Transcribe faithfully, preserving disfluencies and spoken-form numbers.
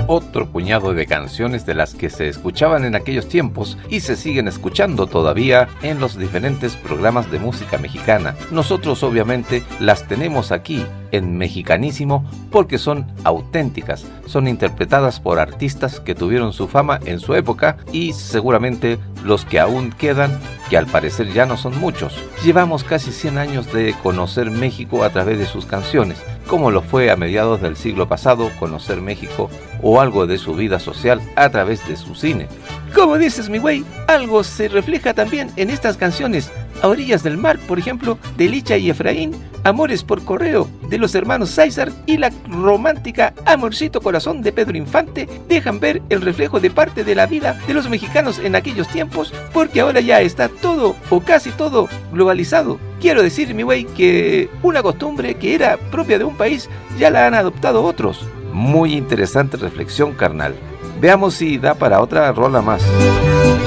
otro puñado de canciones de las que se escuchaban en aquellos tiempos y se siguen escuchando todavía en los diferentes programas de música mexicana. Nosotros obviamente las tenemos aquí en Mexicanísimo porque son auténticas, son interpretadas por artistas que tuvieron su fama en su época y seguramente los que aún quedan, que al parecer ya no son muchos. Llevamos casi cien años de conocer México a través de sus canciones, como lo fue a mediados del siglo pasado conocer México o algo de su vida social a través de su cine. Como dices, mi güey, algo se refleja también en estas canciones. A orillas del mar, por ejemplo, de Licha y Efraín, Amores por correo, de los hermanos César, y la romántica Amorcito Corazón de Pedro Infante dejan ver el reflejo de parte de la vida de los mexicanos en aquellos tiempos, porque ahora ya está todo, o casi todo, globalizado. Quiero decir, mi güey, que una costumbre que era propia de un país ya la han adoptado otros. Muy interesante reflexión, carnal. Veamos si da para otra rola más.